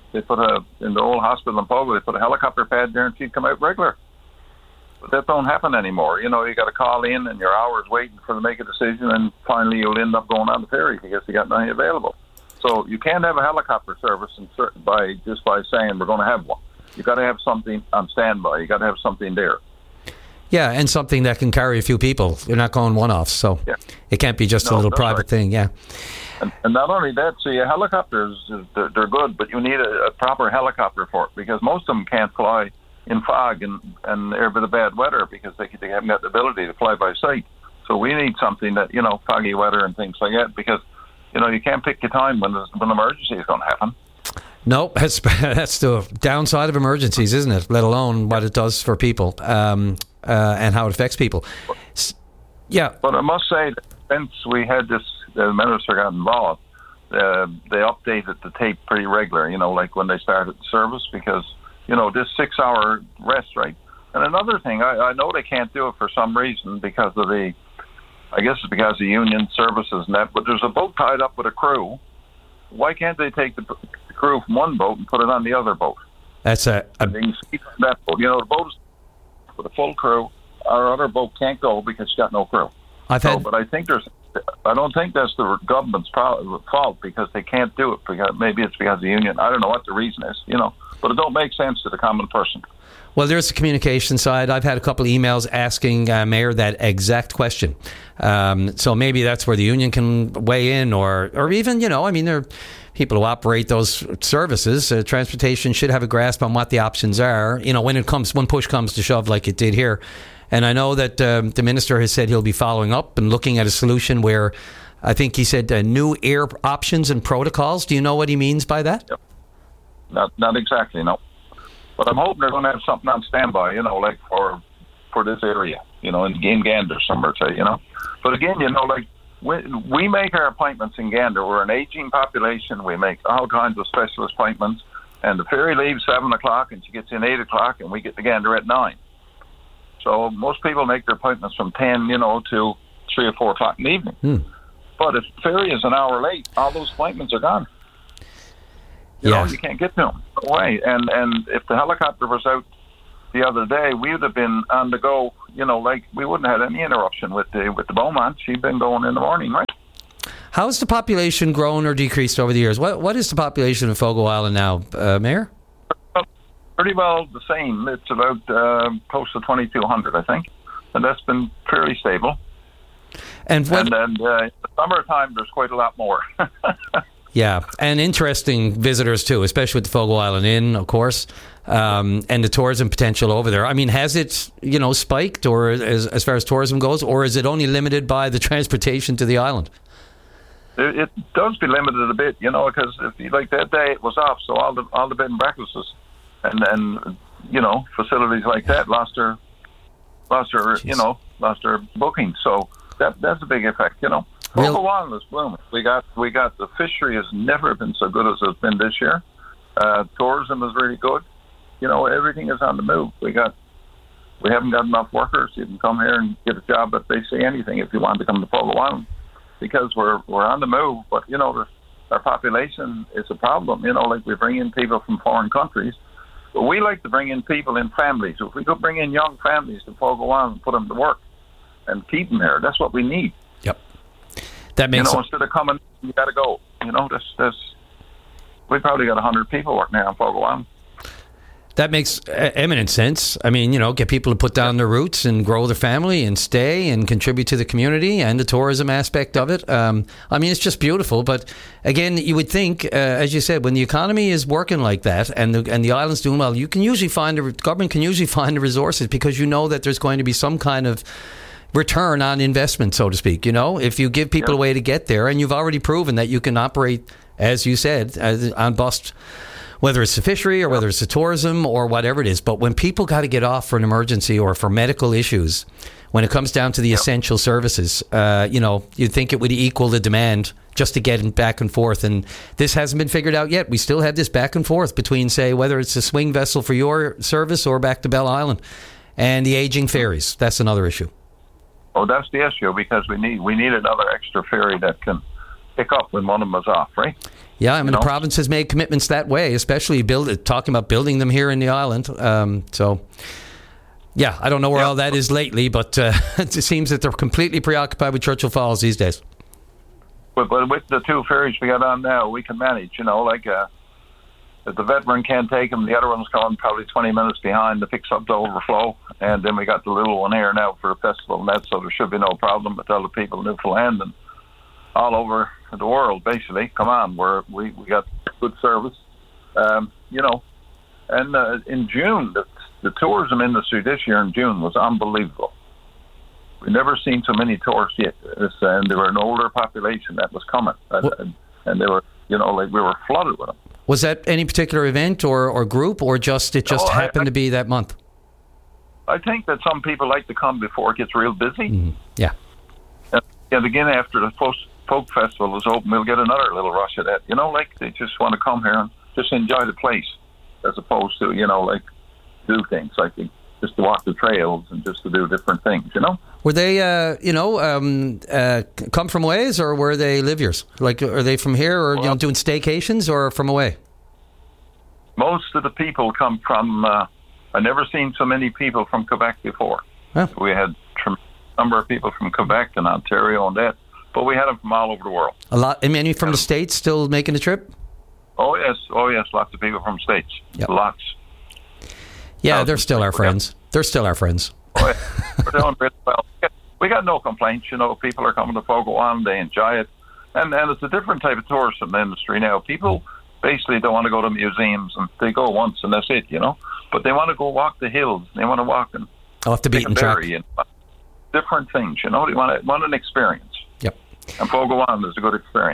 in the old hospital in Fogo, they put a helicopter pad there and she'd come out regular. But that don't happen anymore. You got to call in and your hours waiting for them to make a decision, and finally you'll end up going on the ferry because you got nothing available. So you can't have a helicopter service by saying we're going to have one. You got to have something on standby. You got to have something there. Yeah, and something that can carry a few people. You're not going one-offs, so it can't be just a little private thing. Yeah. And not only that, helicopters, they're good, but you need a proper helicopter for it because most of them can't fly in fog and a bit of bad weather because they haven't got the ability to fly by sight. So we need something that, foggy weather and things like that because, you can't pick your time when an emergency is going to happen. No, that's the downside of emergencies, isn't it? Let alone what it does for people and how it affects people. Yeah. But I must say that since we had this, the minister got involved, they updated the tape pretty regular, like when they started the service because, this 6-hour rest, right? And another thing, I know they can't do it for some reason because of I guess it's because of union services and that, but there's a boat tied up with a crew. Why can't they take the crew from one boat and put it on the other boat? That's they can sleep on that boat. The boat is with a full crew. Our other boat can't go because it's got no crew. But I don't think that's the government's fault because they can't do it. Because maybe it's because of the union. I don't know what the reason is, but it don't make sense to the common person. Well, there's the communication side. I've had a couple of emails asking Mayor that exact question. So maybe that's where the union can weigh in or even, there are people who operate those services. Transportation should have a grasp on what the options are, when push comes to shove like it did here. And I know that the minister has said he'll be following up and looking at a solution where I think he said new air options and protocols. Do you know what he means by that? Yep. Not exactly, no. But I'm hoping they're going to have something on standby, like for this area, in Gander somewhere, say, But again, we make our appointments in Gander. We're an aging population. We make all kinds of specialist appointments. And the ferry leaves 7 o'clock, and she gets in 8 o'clock, and we get to Gander at 9. So most people make their appointments from 10, to 3 or 4 o'clock in the evening. But if the ferry is an hour late, all those appointments are gone. You can't get to them. No way. And if the helicopter was out the other day, we would have been on the go. We wouldn't have had any interruption with the Beaumont. She'd been going in the morning, right? How has the population grown or decreased over the years? What is the population of Fogo Island now, Mayor? Pretty well the same. It's about close to 2,200, I think, and that's been fairly stable. And in the summertime, there's quite a lot more. Yeah, and interesting visitors too, especially with the Fogo Island Inn, of course, and the tourism potential over there. I mean, has it, spiked, or as far as tourism goes, or is it only limited by the transportation to the island? It does be limited a bit, because like that day it was off, so all the bed and breakfasts and facilities like that lost their booking. So that's a big effect, Fogo Island is blooming. We got the fishery has never been so good as it's been this year. Tourism is really good. Everything is on the move. We haven't got enough workers. You can come here and get a job at basically anything if you want to come to Fogo Island, because we're on the move. But our population is a problem. We bring in people from foreign countries, but we like to bring in people in families. If we could bring in young families to Fogo Island and put them to work and keep them here, that's what we need. Yep. That makes instead of coming, you got to go. We probably got 100 people working here on Fogo Island. That makes eminent sense. I mean, get people to put down their roots and grow their family and stay and contribute to the community and the tourism aspect of it. It's just beautiful. But again, you would think, as you said, when the economy is working like that and the island's doing well, you can usually government can usually find the resources, because that there's going to be some kind of return on investment, so to speak. If you give people a way to get there, and you've already proven that you can operate, as you said, on bust, whether it's the fishery or whether it's the tourism or whatever it is. But when people got to get off for an emergency or for medical issues, when it comes down to the essential services, you'd think it would equal the demand just to get back and forth. And this hasn't been figured out yet. We still have this back and forth between, say, whether it's a swing vessel for your service or back to Bell Island, and the aging ferries. That's another issue. Oh, that's the issue, because we need another extra ferry that can pick up when one of them is off, right? Yeah, the province has made commitments that way, especially talking about building them here in the island. I don't know where all that is lately, but it seems that they're completely preoccupied with Churchill Falls these days. But with the 2 ferries we got on now, we can manage. If the veteran can't take them, the other one's coming probably 20 minutes behind to fix up the overflow. And then we got the little one here now for a festival and that, so there should be no problem with all the people in Newfoundland and all over the world, basically. Come on, we got good service. And in June, the tourism industry this year in June was unbelievable. We've never seen so many tourists yet. And they were an older population that was coming. And they were, we were flooded with them. Was that any particular event or group, or just happened to be that month? I think that some people like to come before it gets real busy. Mm-hmm. Yeah. And again, after the folk festival is open, we'll get another little rush of that. They just want to come here and just enjoy the place, as opposed to, do things just to walk the trails and just to do different things, Were they, come from ways, or were they livyers? Are they from here, or doing staycations, or from away? Most of the people come from. I've never seen so many people from Quebec before. Huh. We had a number of people from Quebec and Ontario and that, but we had them from all over the world. A lot. And many from the States still making the trip? Oh yes, lots of people from States. Yep. Lots. Yeah, they're still our friends. They're still our friends. Oh, yeah. We're doing really well. We got no complaints. People are coming to Fogo Island. They enjoy it. And it's a different type of tourism industry now. People basically don't want to go to museums, and they go once and that's it, But they want to go walk the hills. They want to walk and off the beaten track. Different things, They want an experience. Yep. And Fogo Island is a good experience.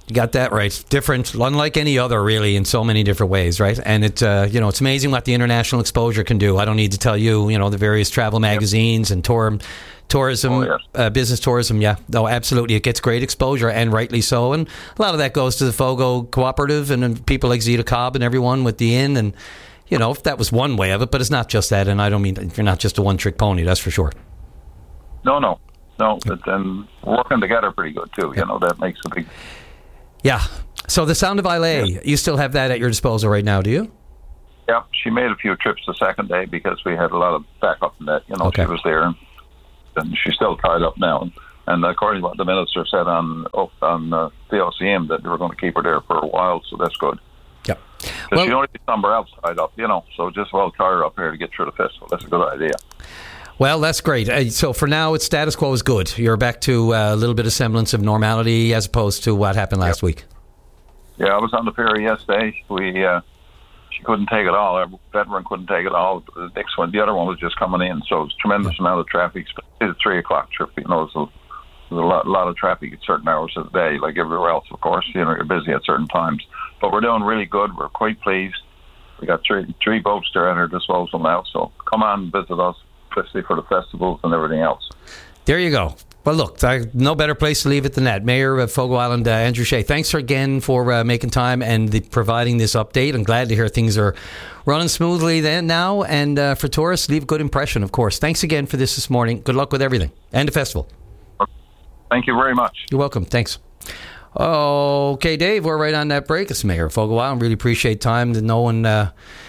You got that right. Different, unlike any other, really, in so many different ways, right? And it's amazing what the international exposure can do. I don't need to tell you, the various travel magazines and tourism, business tourism. Yeah, no, absolutely. It gets great exposure, and rightly so. And a lot of that goes to the Fogo Cooperative and people like Zita Cobb and everyone with the inn. And, if that was one way of it, but it's not just that. And I don't mean you're not just a one-trick pony, that's for sure. No. But then working together pretty good, too. That makes a big... Yeah. So the Sound of Islay, you still have that at your disposal right now, do you? Yeah. She made a few trips the second day because we had a lot of backup in that. She was there, and she's still tied up now. And according to what the minister said on the OCM, that they were going to keep her there for a while, so that's good. Yeah. Because she only be somewhere else tied up, so just well tie her up here to get through the festival. That's a good idea. Well, that's great. So for now, it's status quo is good. You're back to a little bit of semblance of normality as opposed to what happened last week. Yeah, I was on the ferry yesterday. She couldn't take it all. Our veteran couldn't take it all. The next one, the other one was just coming in, so it was a tremendous amount of traffic. It's a 3 o'clock trip. There's a lot of traffic at certain hours of the day, like everywhere else, of course. You're busy at certain times. But we're doing really good. We're quite pleased. We got three boats there at our disposal now, so come on and visit us, especially for the festivals and everything else. There you go. Well, look, no better place to leave it than that. Mayor of Fogo Island, Andrew Shea, thanks again for making time and providing this update. I'm glad to hear things are running smoothly now. And for tourists, leave a good impression, of course. Thanks again for this morning. Good luck with everything and the festival. Thank you very much. You're welcome. Thanks. Okay, Dave, we're right on that break. It's Mayor of Fogo Island. Really appreciate time to know and...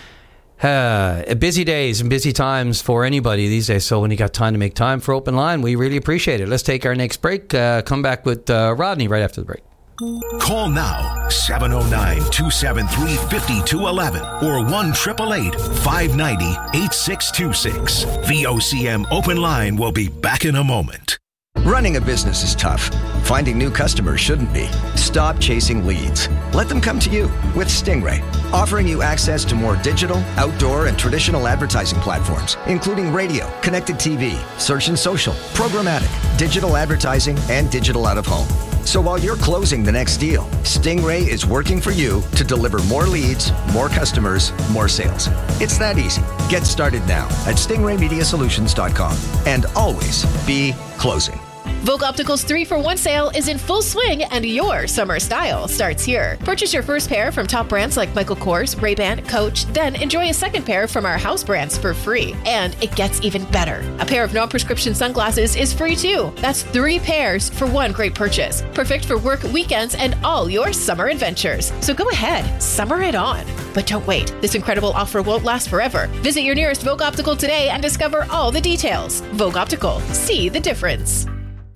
busy days and busy times for anybody these days. So when you got time to make time for Open Line, we really appreciate it. Let's take our next break. Come back with Rodney right after the break. Call now 709-273-5211 or 1-888-590-8626. VOCM Open Line will be back in a moment. Running a business is tough. Finding new customers shouldn't be. Stop chasing leads. Let them come to you with Stingray, offering you access to more digital, outdoor, and traditional advertising platforms, including radio, connected TV, search and social, programmatic, digital advertising, and digital out-of-home. So while you're closing the next deal, Stingray is working for you to deliver more leads, more customers, more sales. It's that easy. Get started now at stingraymediasolutions.com and always be closing. Vogue Optical's 3-for-1 sale is in full swing and your summer style starts here. Purchase your first pair from top brands like Michael Kors, Ray-Ban, Coach, then enjoy a second pair from our house brands for free. And it gets even better. A pair of non-prescription sunglasses is free too. That's 3 pairs for one great purchase. Perfect for work, weekends, and all your summer adventures. So go ahead, summer it on. But don't wait. This incredible offer won't last forever. Visit your nearest Vogue Optical today and discover all the details. Vogue Optical. See the difference.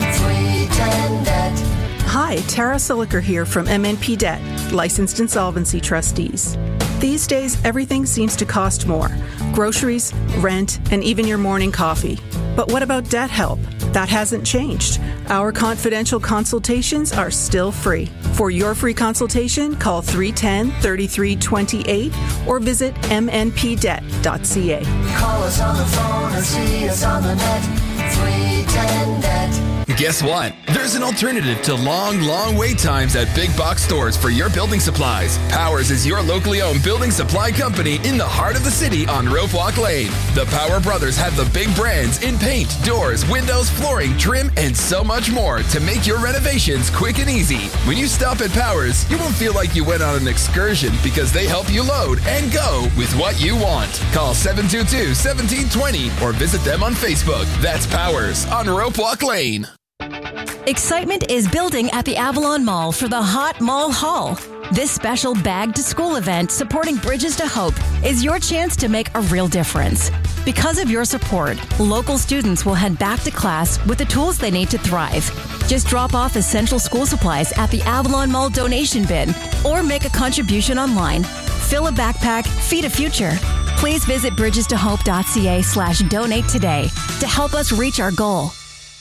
Hi, Tara Siliker here from MNP Debt, licensed insolvency trustees. These days, everything seems to cost more. Groceries, rent, and even your morning coffee. But what about debt help? That hasn't changed. Our confidential consultations are still free. For your free consultation, call 310-3328 or visit mnpdebt.ca. Call us on the phone or see us on the net. 310-NET. Guess what? There's an alternative to long wait times at big box stores for your building supplies. Powers is your locally owned building supply company in the heart of the city on Rope Walk Lane. The Power Brothers have the big brands in paint, doors, windows, flooring, trim, and so much more to make your renovations quick and easy. When you stop at Powers, you won't feel like you went on an excursion because they help you load and go with what you want. Call 722-1720 or visit them on Facebook. That's Powers on Rope Walk Lane. Excitement is building at the Avalon Mall for the Hot Mall Haul. This special Bag to School event supporting Bridges to Hope is your chance to make a real difference. Because of your support, local students will head back to class with the tools they need to thrive. Just drop off essential school supplies at the Avalon Mall donation bin or make a contribution online. Fill a backpack, feed a future. Please visit bridgestohope.ca/donate today to help us reach our goal.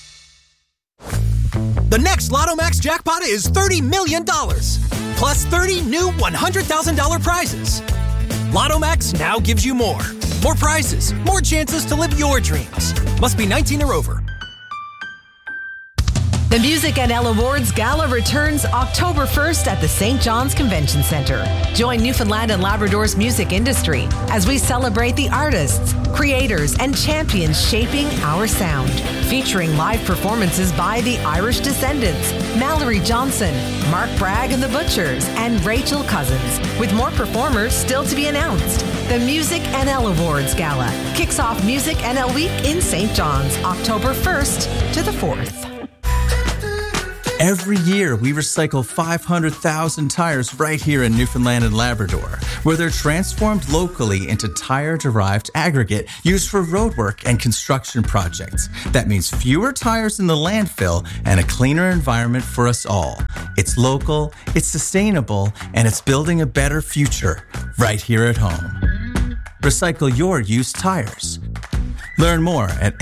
The next Lotto Max jackpot is $30 million, plus 30 new $100,000 prizes. Lotto Max now gives you more. More prizes, more chances to live your dreams. Must be 19 or over. The Music NL Awards Gala returns October 1st at the St. John's Convention Center. Join Newfoundland and Labrador's music industry as we celebrate the artists, creators, and champions shaping our sound. Featuring live performances by the Irish Descendants, Mallory Johnson, Mark Bragg and the Butchers, and Rachel Cousins, with more performers still to be announced. The Music NL Awards Gala kicks off Music NL Week in St. John's, October 1st to the 4th. Every year, we recycle 500,000 tires right here in Newfoundland and Labrador, where they're transformed locally into tire-derived aggregate used for roadwork and construction projects. That means fewer tires in the landfill and a cleaner environment for us all. It's local, it's sustainable, and it's building a better future right here at home. Recycle your used tires. Learn more at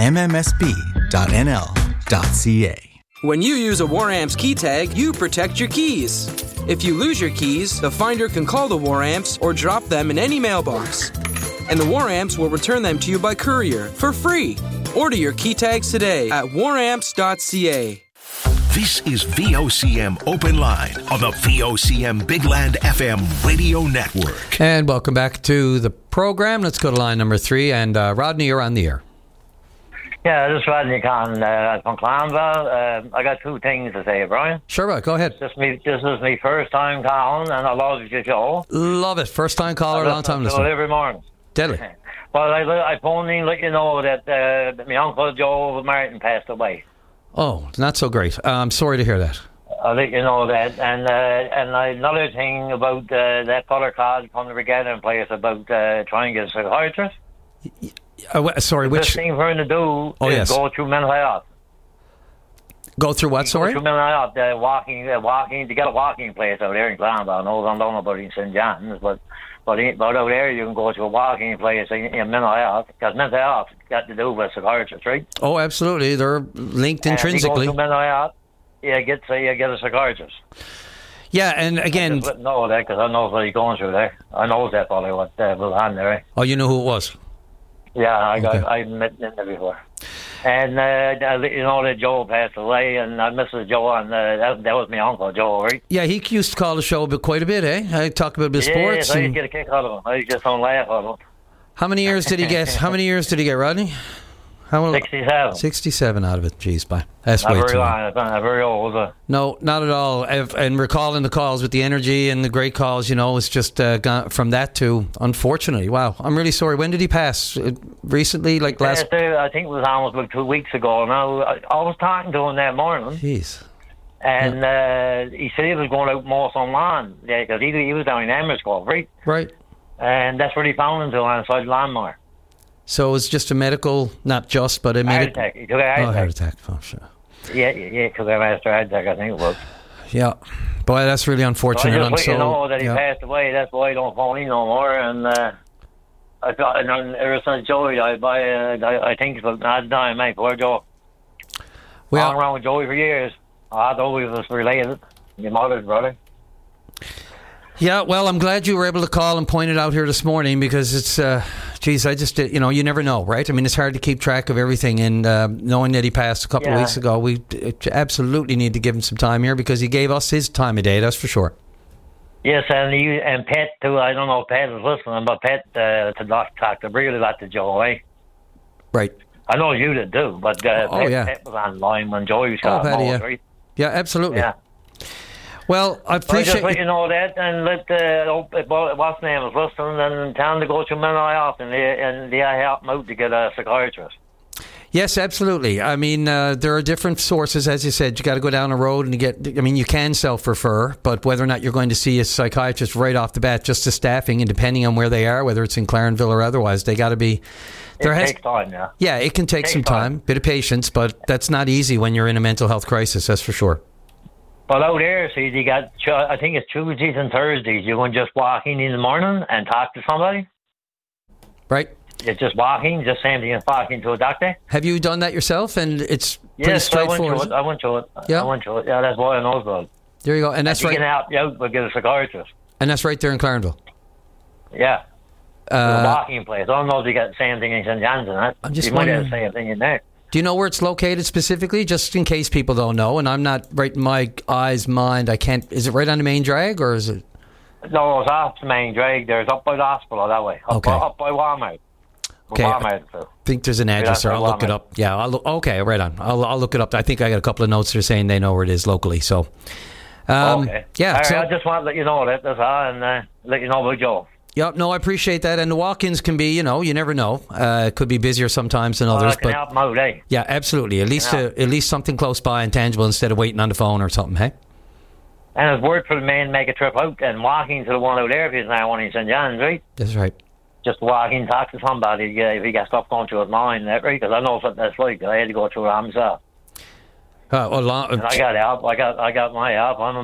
mmsb.nl.ca. When you use a War Amps key tag, you protect your keys. If you lose your keys, the finder can call the War Amps or drop them in any mailbox. And the War Amps will return them to you by courier for free. Order your key tags today at waramps.ca. This is VOCM Open Line on the VOCM Big Land FM radio network. And welcome back to the program. Let's go to line number 3. And Rodney, you're on the air. Yeah, this is Rodney Conn from Clanville. I got 2 things to say, Brian. Sure, right. Go ahead. This is my first time calling, and I love your show. Love it. First time caller, long time listener. Every morning. Deadly. Well, I phoned in to let you know that my Uncle Joe Martin passed away. Oh, not so great. I'm sorry to hear that. I'll let you know that. And another thing about that fella called from the regatta place about trying to get a psychiatrist. Sorry, which... The thing for him to do is go through mental health. Go through what, sorry? Go through mental health, walking, to get a walking place out there in Clanville. I don't know about in St. John's, but out there you can go to a walking place in mental health, because mental health got to do with psychiatrists, right? Oh, absolutely. They're linked intrinsically. If you go through mental health, you get a psychiatrist. Yeah, and again... I just know that, because I know what he's going through there. I know that probably what was on there. Oh, you know who it was? Yeah, I met him there before. And you know that Joe passed away, and I miss Joe, and that was my Uncle Joe, right? Yeah, he used to call the show quite a bit, eh? I talk about sports. Yeah, I get a kick out of him. I just don't laugh at him. How many years did he get? How many years did he get, Rodney? 67. 67 out of it. Jeez, bye. That's not way very too long. I'm not very old. No, not at all. And recalling the calls with the energy and the great calls, you know, it's just gone from that to, unfortunately, wow. I'm really sorry. When did he pass? Recently, like last... I think it was almost like 2 weeks ago. Now, I was talking to him that morning. Jeez. And he said he was going out more some lawn. Yeah, because he was down in Amersfoort, right? Right. And that's where he found him to on the side of the lawnmower. So it's just a medical, not just, but a medical... Heart attack. He took a heart attack. Oh, sure. Yeah, because I master heart attack, I think it was. Yeah. Boy, that's really unfortunate. So I just let you know that he passed away. That's why I don't phone in no more. And I thought, ever since Joey, I think it's not time, mate. Poor Joe. Well, I've been around with Joey for years. I thought we was related. Your mother's brother. Yeah, well, I'm glad you were able to call and point it out here this morning, because it's, geez, I just, you know, you never know, right? I mean, it's hard to keep track of everything, and knowing that he passed a couple of weeks ago, we absolutely need to give him some time here, because he gave us his time of day, that's for sure. Yes, and Pat, too. I don't know if Pat is listening, but Pat talked really a lot to Joe, eh? Right. I know you did, too, but Pat was online when Joey was got involved, right? Yeah, absolutely. Yeah. Well, I appreciate... just let you know that, and let what's name is listening, and tell them to go to mental health, and they help them out to get a psychiatrist. Yes, absolutely. I mean, there are different sources, as you said. You got to go down a road and you can self-refer, but whether or not you're going to see a psychiatrist right off the bat, just to staffing, and depending on where they are, whether it's in Clarenville or otherwise, they got to be... It takes time, yeah. Yeah, it can take some time, bit of patience, but that's not easy when you're in a mental health crisis, that's for sure. But out there, see, you got, I think it's Tuesdays and Thursdays. You can just walk in the morning and talk to somebody. Right. You're just walking, just same thing as walking to a doctor. Have you done that yourself? And it's pretty straightforward. I went to it. Yeah. I went to it. Yeah, that's why I know about it. There you go. And that's right. You can help you out, but get a psychiatrist. And that's right there in Clarenville. Yeah. A walking place. I don't know if you got the same thing in St. John's and that. I'm just you might have the same thing in there. Do you know where it's located specifically, just in case people don't know? And I'm not right in my mind. I can't. Is it right on the main drag, or is it? No, it's off the main drag. There's up by the hospital that way. Up by Walmart. Okay. I think there's an address there. I'll look it up. Yeah. Okay. Right on. I'll look it up. I think I got a couple of notes there saying they know where it is locally. So. Okay. Yeah. Right, I just want to let you know that. That's all, and let you know about Joe. Yep, no, I appreciate that. And the walk-ins can be, you never know. It could be busier sometimes than others. I can help them out, eh? Yeah, absolutely. At least something close by and tangible instead of waiting on the phone or something, hey? And it's worth for the man to make a trip out and walking to the one out there if he's now one in St. John's, right? That's right. Just walk in, talk to somebody if he got stuff going through his mind, right? Because I know what that's like. I had to go through it myself. And I got help. I got my help. I'm